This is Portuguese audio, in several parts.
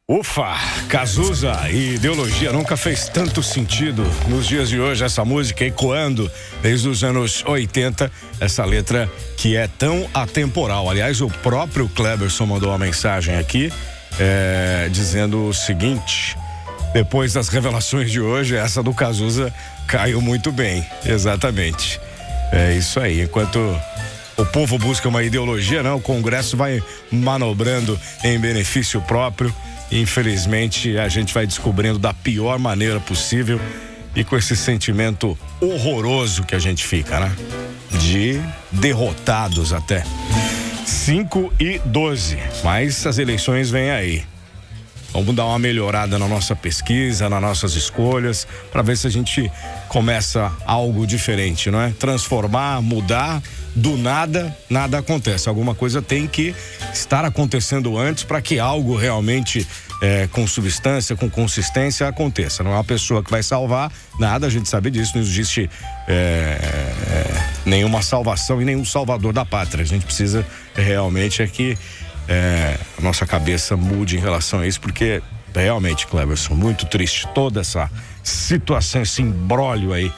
Ufa, Cazuza e Ideologia nunca fez tanto sentido nos dias de hoje, essa música ecoando desde os anos 80, essa letra que é tão atemporal. Aliás, o próprio Cleberson mandou uma mensagem aqui dizendo o seguinte: depois das revelações de hoje, essa do Cazuza caiu muito bem. Exatamente, é isso aí. Enquanto o povo busca uma ideologia, o Congresso vai manobrando em benefício próprio. Infelizmente, a gente vai descobrindo da pior maneira possível e com esse sentimento horroroso que a gente fica, né? De derrotados até. 5:12, mas as eleições vêm aí. Vamos dar uma melhorada na nossa pesquisa, nas nossas escolhas, para ver se a gente começa algo diferente, não é? Transformar, mudar, do nada acontece. Alguma coisa tem que estar acontecendo antes para que algo realmente com substância, com consistência aconteça. Não é uma pessoa que vai salvar nada, a gente sabe disso, não existe nenhuma salvação e nenhum salvador da pátria. A gente precisa realmente que a nossa cabeça mude em relação a isso, porque realmente, Cleberson, muito triste toda essa situação, esse imbróglio aí.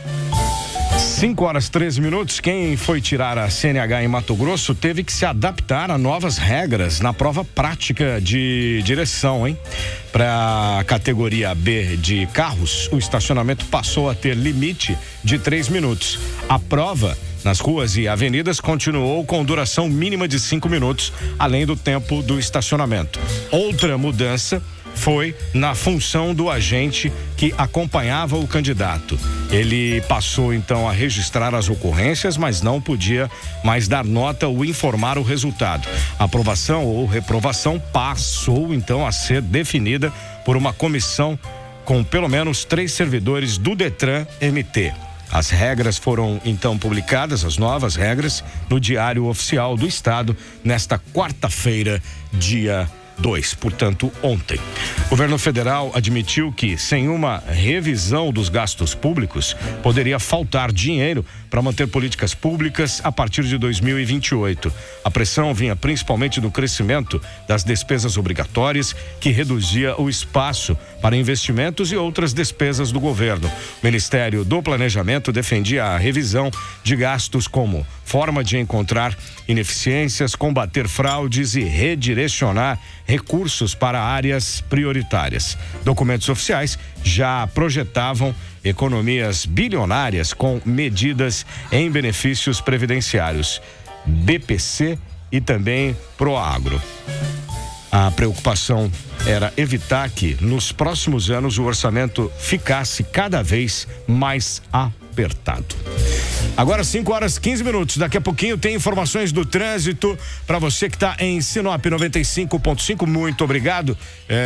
5:13. Quem foi tirar a CNH em Mato Grosso teve que se adaptar a novas regras na prova prática de direção, hein? Para a categoria B de carros, o estacionamento passou a ter limite de 3 minutos. A prova nas ruas e avenidas continuou com duração mínima de 5 minutos, além do tempo do estacionamento. Outra mudança foi na função do agente que acompanhava o candidato. Ele passou então a registrar as ocorrências, mas não podia mais dar nota ou informar o resultado. A aprovação ou reprovação passou então a ser definida por uma comissão com pelo menos 3 servidores do Detran MT. As regras foram então publicadas, as novas regras, no Diário Oficial do Estado nesta quarta-feira, dia 2, portanto, ontem. O governo federal admitiu que, sem uma revisão dos gastos públicos, poderia faltar dinheiro para manter políticas públicas a partir de 2028. A pressão vinha principalmente do crescimento das despesas obrigatórias, que reduzia o espaço para investimentos e outras despesas do governo. O Ministério do Planejamento defendia a revisão de gastos como forma de encontrar ineficiências, combater fraudes e redirecionar recursos para áreas prioritárias. Documentos oficiais já projetavam economias bilionárias com medidas em benefícios previdenciários, BPC e também Proagro. A preocupação era evitar que, nos próximos anos, o orçamento ficasse cada vez mais apertado. Agora 5:15. Daqui a pouquinho tem informações do trânsito para você que está em Sinop 95.5. Muito obrigado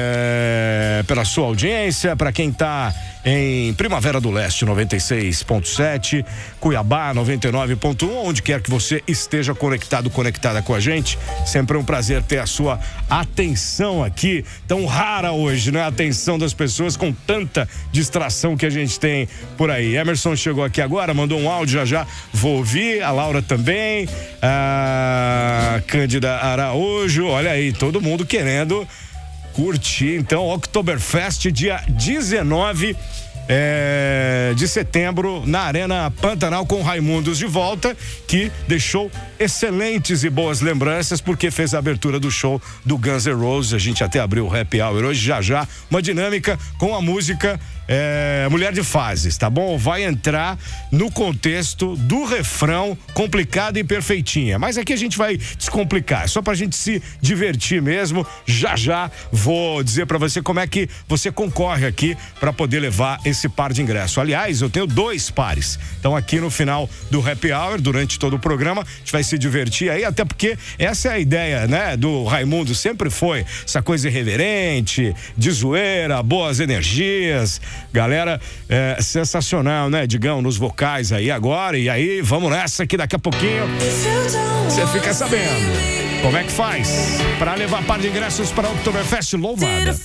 pela sua audiência. Para quem está em Primavera do Leste 96.7, Cuiabá 99.1, onde quer que você esteja conectada com a gente, sempre um prazer ter a sua atenção aqui, tão rara hoje, né? A atenção das pessoas com tanta distração que a gente tem por aí. Emerson chegou aqui agora, mandou um áudio, já vou ouvir, a Laura também, a Cândida Araújo, olha aí, todo mundo querendo curtir, então, Oktoberfest, dia 19 de setembro, na Arena Pantanal, com Raimundos de volta, que deixou excelentes e boas lembranças, porque fez a abertura do show do Guns N' Roses. A gente até abriu o Happy Hour hoje, já uma dinâmica com a música Mulher de Fases, tá bom? Vai entrar no contexto do refrão Complicada e Perfeitinha, mas aqui a gente vai descomplicar, é só pra gente se divertir mesmo. Já vou dizer pra você como é que você concorre aqui pra poder levar esse par de ingresso. Aliás, eu tenho 2 pares, então aqui no final do Happy Hour, durante todo o programa, a gente vai se divertir aí, até porque essa é a ideia, né, do Raimundo, sempre foi essa coisa irreverente, de zoeira, boas energias. Galera, sensacional, né, Digão, nos vocais aí agora. E aí, vamos nessa que daqui a pouquinho você fica sabendo como é que faz para levar par de ingressos para o Oktoberfest Louvada.